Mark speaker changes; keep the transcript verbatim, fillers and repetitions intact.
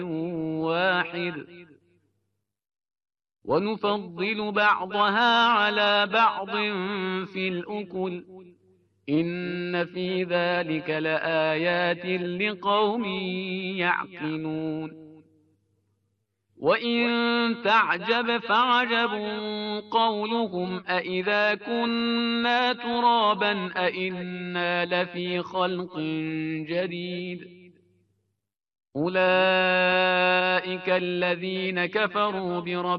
Speaker 1: واحد ونفضل بعضها على بعض في الأكل إن في ذلك لآيات لقوم يعقلون. وإن تعجب فعجب قولهم أإذا كنا ترابا أإنا لفي خلق جديد أولئك الذين كفروا بربهم